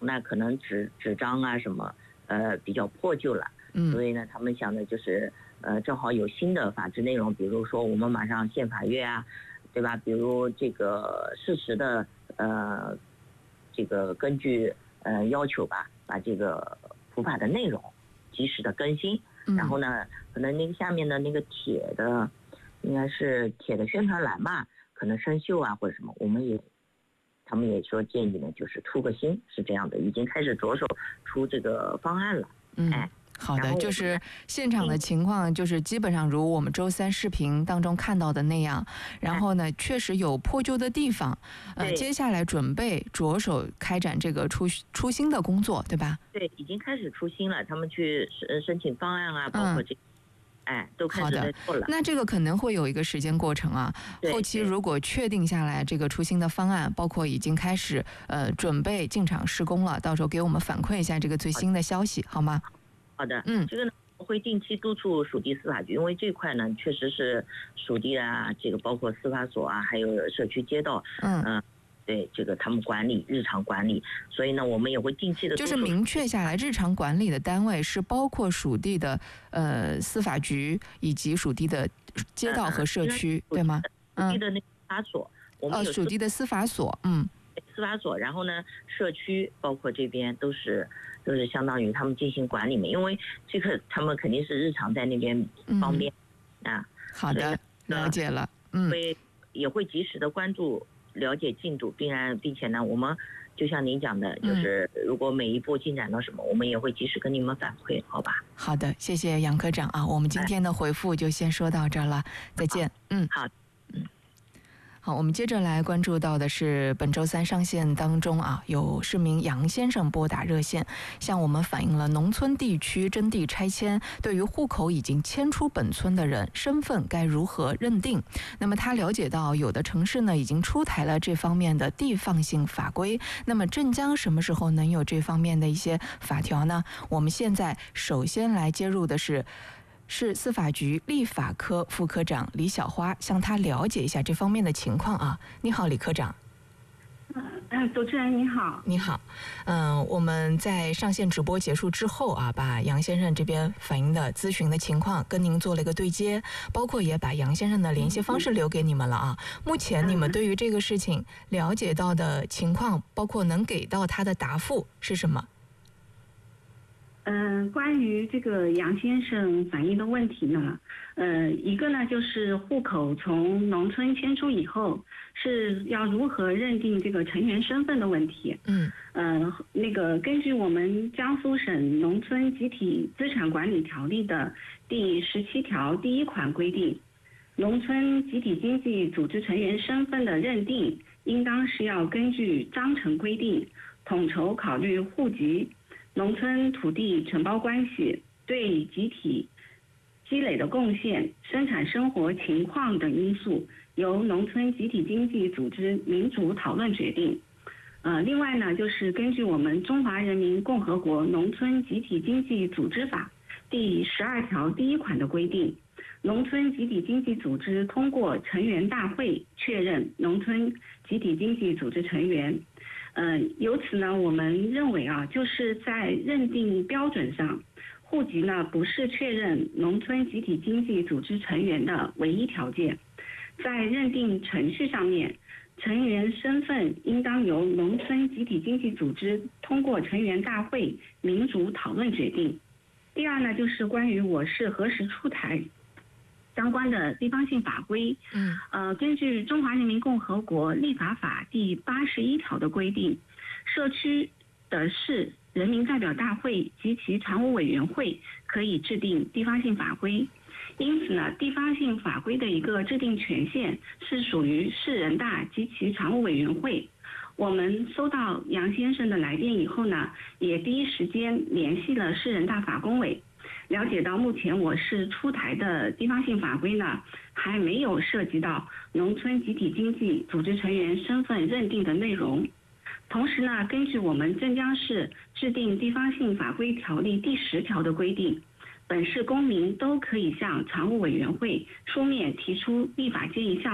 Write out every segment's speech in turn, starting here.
呢可能纸张啊什么比较破旧了，所以呢他们想的就是正好有新的法制内容，比如说我们马上宪法月啊，对吧？比如这个适时的这个根据要求吧，把这个普法的内容及时的更新，然后呢可能那个下面的那个铁的应该是铁的宣传栏吧，可能生锈啊或者什么，他们也说建议呢就是出个新，是这样的，已经开始着手出这个方案了。 好的，就是现场的情况就是基本上如我们周三视频当中看到的那样，然后呢确实有破旧的地方，接下来准备着手开展这个出新的工作，对吧？ 对，已经开始出新了，他们去申请方案啊，包括这个都开始在做了。 那这个可能会有一个时间过程啊。后期如果确定下来这个出新的方案，包括已经开始准备进场施工了，到时候给我们反馈一下这个最新的消息，好吗？ 好的，这个呢我会定期督促属地司法局，因为这块呢确实是属地啊，这个包括司法所啊，还有社区街道，对这个他们管理日常管理，所以呢我们也会定期的就是明确下来，日常管理的单位是包括属地的司法局以及属地的街道和社区，对吗？ 属地的那个司法所，我们有属地的司法所， 司法所，然后呢社区包括这边都是相当于他们进行管理嘛，因为这个他们肯定是日常在那边方便好的，了解了。 也会及时的关注了解进度，并且呢我们就像您讲的，就是如果每一步进展到什么，我们也会及时跟你们反馈，好吧？ 好的，谢谢杨科长啊，我们今天的回复就先说到这儿了，再见。 好。 好，我们接着来关注到的是本周三上线当中啊，有市民杨先生拨打热线，向我们反映了农村地区征地拆迁对于户口已经迁出本村的人身份该如何认定。那么他了解到有的城市呢已经出台了这方面的地方性法规，那么镇江什么时候能有这方面的一些法条呢？我们现在首先来接入的是市司法局立法科副科长李小花，向他了解一下这方面的情况啊。你好，李科长。 主持人你好。 你好。我们在上线直播结束之后啊，把杨先生这边反映的咨询的情况跟您做了一个对接，包括也把杨先生的联系方式留给你们了啊。目前你们对于这个事情了解到的情况，包括能给到他的答复是什么？ 关于这个杨先生反映的问题呢，一个呢就是户口从农村迁出以后是要如何认定这个成员身份的问题。那个根据我们江苏省农村集体资产管理条例的第17条第1款规定，农村集体经济组织成员身份的认定，应当是要根据章程规定，统筹考虑户籍、农村土地承包关系、对集体积累的贡献、生产生活情况等因素，由农村集体经济组织民主讨论决定。另外呢，就是根据我们中华人民共和国农村集体经济组织法第12条第1款的规定，农村集体经济组织通过成员大会确认农村集体经济组织成员。由此呢，我们认为啊，就是在认定标准上，户籍呢不是确认农村集体经济组织成员的唯一条件，在认定程序上面，成员身份应当由农村集体经济组织通过成员大会民主讨论决定。第二呢，就是关于我市何时出台相关的地方性法规。根据中华人民共和国立法法第81条的规定，社区的市人民代表大会及其常务委员会可以制定地方性法规。因此呢，地方性法规的一个制定权限是属于市人大及其常务委员会。我们收到杨先生的来电以后呢，也第一时间联系了市人大法工委，了解到目前我市出台的地方性法规呢，还没有涉及到农村集体经济组织成员身份认定的内容。同时呢，根据我们镇江市制定地方性法规条例第10条的规定，本市公民都可以向常务委员会书面提出立法建议项目，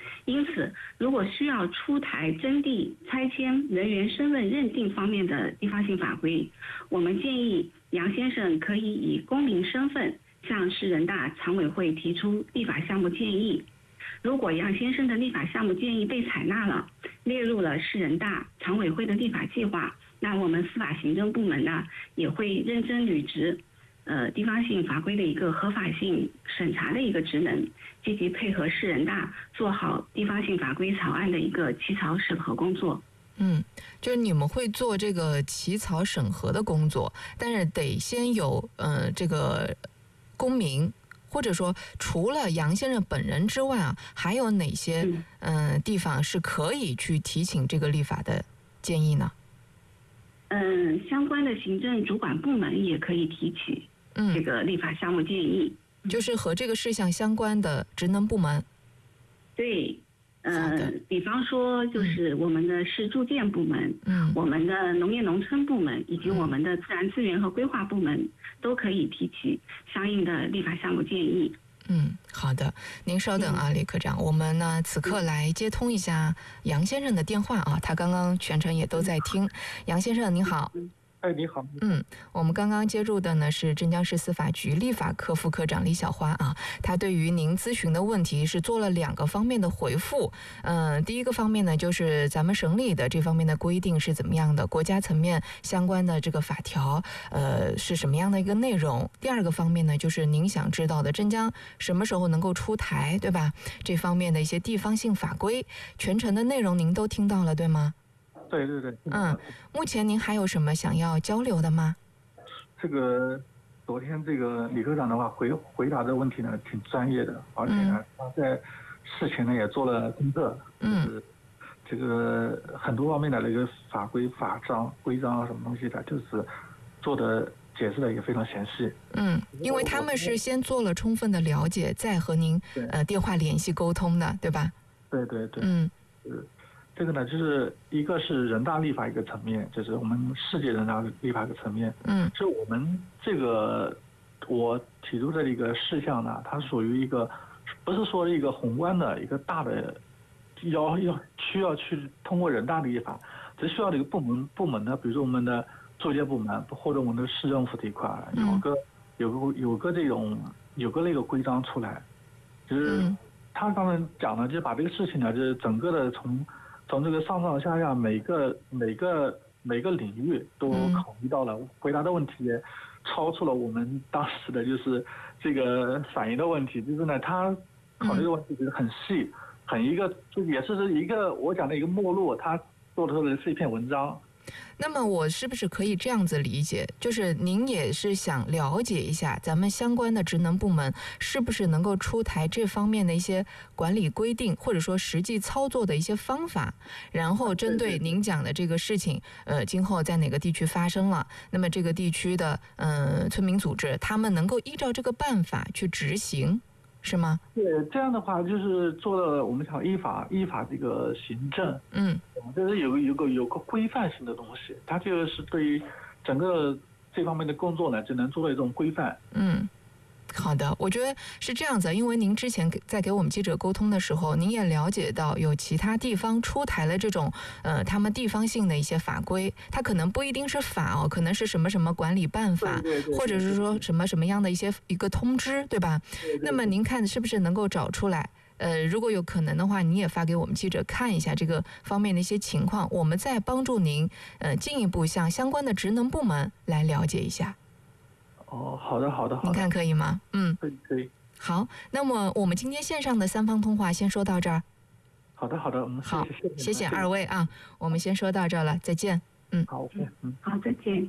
因此，如果需要出台征地、拆迁、人员身份认定方面的地方性法规，我们建议杨先生可以以公民身份向市人大常委会提出立法项目建议。如果杨先生的立法项目建议被采纳了，列入了市人大常委会的立法计划，那我们司法行政部门呢也会认真履职地方性法规的一个合法性审查的一个职能，积极配合市人大做好地方性法规草案的一个起草审核工作。 就是你们会做这个起草审核的工作，但是得先有这个公民，或者说除了杨先生本人之外啊，还有哪些地方是可以去提请这个立法的建议呢？ 相关的行政主管部门也可以提起这个立法项目建议， 就是和这个事项相关的职能部门。 对，比方说就是我们的市住建部门，我们的农业农村部门以及我们的自然资源和规划部门都可以提起相应的立法项目建议。 好的，您稍等啊，李科长，我们呢此刻来接通一下杨先生的电话啊，他刚刚全程也都在听。杨先生您好。 你好。 我们刚刚接入的呢是镇江市司法局立法科副科长李小花啊，他对于您咨询的问题是做了2个方面的回复。第一个方面呢，就是咱们省里的这方面的规定是怎么样的，国家层面相关的这个法条是什么样的一个内容。第二个方面呢，就是您想知道的镇江什么时候能够出台，对吧？这方面的一些地方性法规，全程的内容您都听到了，对吗？ 对。 目前您还有什么想要交流的吗？ 这个昨天这个李科长的话回答的问题呢挺专业的，而且呢他在事前呢也做了功课，就是这个很多方面的这个法规、法章、规章啊什么东西的，就是做的解释的也非常详细。 因为他们是先做了充分的了解，再和您电话联系沟通的，对吧？ 对。这个呢，就是一个是人大立法一个层面，就是我们世界人大立法一个层面。是我们这个我提出的一个事项呢，它属于一个不是说一个宏观的一个大的需要去通过人大立法，只需要这个部门呢，比如说我们的住建部门或者我们的市政府这一块有个那个规章出来，就是他刚才讲的，就是把这个事情呢，就是整个的从这个上上下下每个领域都考虑到了，回答的问题也超出了我们当时的就是这个反映的问题，就是呢他考虑的问题就是很细，就也是一个我讲的一个目录，他做出的是一篇文章。 那么我是不是可以这样子理解，就是您也是想了解一下咱们相关的职能部门是不是能够出台这方面的一些管理规定，或者说实际操作的一些方法，然后针对您讲的这个事情今后在哪个地区发生了，那么这个地区的村民组织他们能够依照这个办法去执行，是吗？ 对，这样的话就是做了我们讲依法这个行政，就是有个规范性的东西，它就是对于整个这方面的工作呢，只能做到一种规范。 好的，我觉得是这样子，因为您之前在给我们记者沟通的时候，您也了解到有其他地方出台了这种他们地方性的一些法规，它可能不一定是法可能是什么什么管理办法，或者是说什么样的一个通知，对吧？那么您看是不是能够找出来？如果有可能的话，你也发给我们记者看一下这个方面的一些情况，我们再帮助您进一步向相关的职能部门来了解一下。 好的。 您看可以吗？ 可以。 好，那么我们今天线上的3方通话先说到这儿。 好的， 好，谢谢2位啊，我们先说到这儿了，再见。 好， 再见。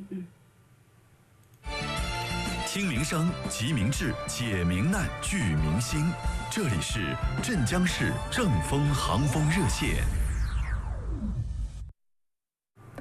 听民生，集民智，解民难，聚民心。这里是镇江市正风航风热线。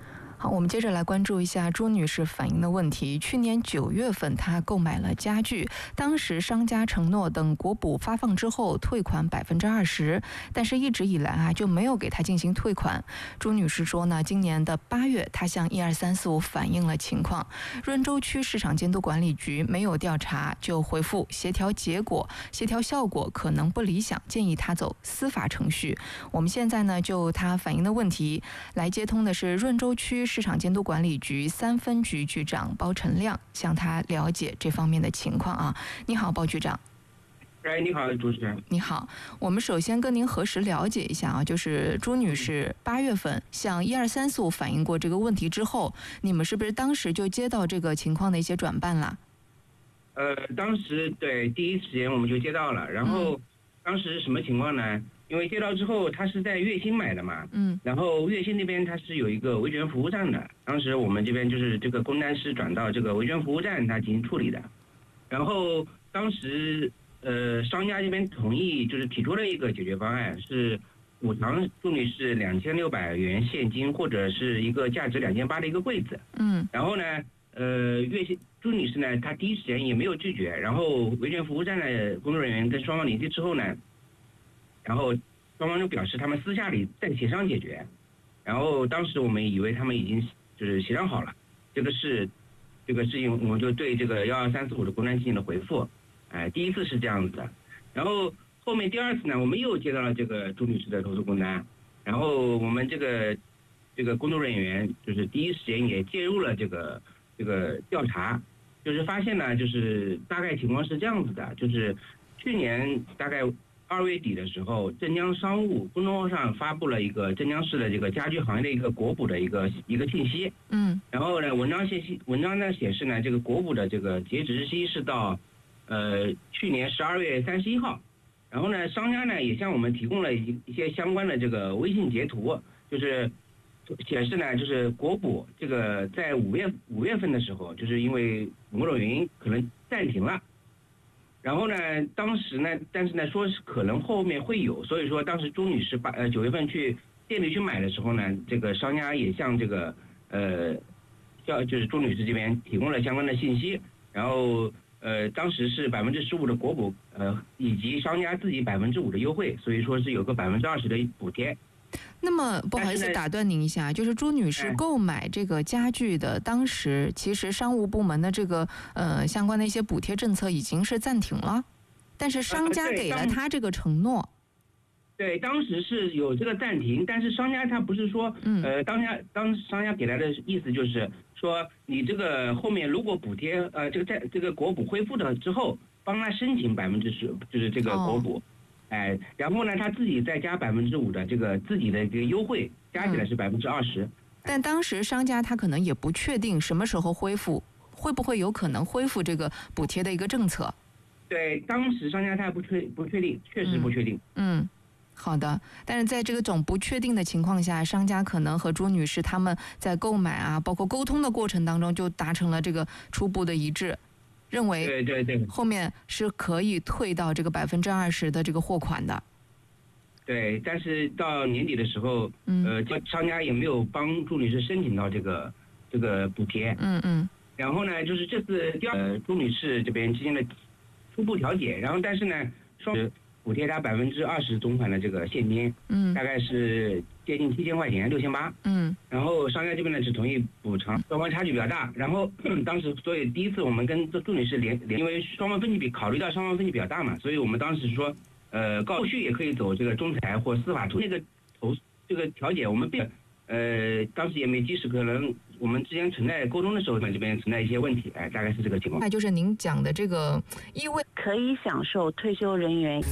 好，我们接着来关注一下朱女士反映的问题。去年9月份，她购买了家具，当时商家承诺等国补发放之后退款20%，但是一直以来就没有给她进行退款。朱女士说呢，今年的8月，她向12345反映了情况，润州区市场监督管理局没有调查，就回复协调效果可能不理想，建议她走司法程序。我们现在呢，就她反映的问题来接通的是润州区市场监督管理局3分局局长包晨亮，向他了解这方面的情况啊。你好，包局长。 你好，主持人。 你好，我们首先跟您核实了解一下啊，就是朱女士8月份向12345反映过这个问题之后，你们是不是当时就接到这个情况的一些转办了？ 当时对第一时间我们就接到了，然后当时什么情况呢？因为接到之后，他是在悦兴买的嘛，然后悦兴那边他是有一个维权服务站的，当时我们这边就是这个工单是转到这个维权服务站他进行处理的，然后当时商家这边同意就是提出了一个解决方案，是补偿朱女士2600元现金或者是一个价值2800的一个柜子，然后呢朱女士呢她第一时间也没有拒绝，然后维权服务站的工作人员跟双方联系之后呢，然后双方就表示他们私下里再协商解决，然后当时我们以为他们已经就是协商好了这个事情，我们就对这个12345的工单进行了回复，第一次是这样子的，然后后面第二次呢，我们又接到了这个朱女士的投诉工单，然后我们这个工作人员就是第一时间也介入了这个调查，就是发现呢，就是大概情况是这样子的，就是去年大概2月底的时候，镇江商务公众号上发布了一个镇江市的这个家居行业的一个国补的一个信息，然后呢，文章呢显示呢，这个国补的这个截止日期是到去年12月31号，然后呢，商家呢也向我们提供了一些相关的这个微信截图，就是显示呢，就是国补这个在5月份的时候，就是因为某种原因可能暂停了。然后呢，当时呢，但是呢，说是可能后面会有，所以说当时朱女士9月份去店里去买的时候呢，这个商家也向这个就是朱女士这边提供了相关的信息，然后当时是15%的国补，以及商家自己5%的优惠，所以说是有个20%的补贴。 那么不好意思打断您一下，就是朱女士购买这个家具的当时，其实商务部门的这个相关的一些补贴政策已经是暂停了，但是商家给了她这个承诺。 对，当时是有这个暂停，但是商家他不是说，当商家给来的意思就是说，你这个后面如果补贴，这个国补恢复了之后，帮他申请10%，就是这个国补。然后呢，他自己再加5%的这个自己的这个优惠，加起来是20%。 但当时商家他可能也不确定什么时候恢复，会不会有可能恢复这个补贴的一个政策？ 对，当时商家他不确定，确实不确定。 好的，但是在这种不确定的情况下，商家可能和朱女士他们在购买啊，包括沟通的过程当中，就达成了这个初步的一致。认为对， 后面是可以退到这个20%的这个货款的。 对，但是到年底的时候，商家也没有帮朱女士申请到这个补贴。然后呢，就是这次朱女士这边进行了初步调解，然后但是呢，补贴她20%总款的这个现金，大概是接近7000块钱，6800。然后商家这边呢只同意补偿，双方差距比较大。然后当时，所以第一次我们跟朱女士因为双方分歧考虑到双方分歧比较大嘛，所以我们当时说，后续也可以走这个仲裁或司法途径。这个调解我们当时也没及时，可能我们之间存在沟通的时候，这边存在一些问题，大概是这个情况。 那就是您讲的这个，因为可以享受退休人员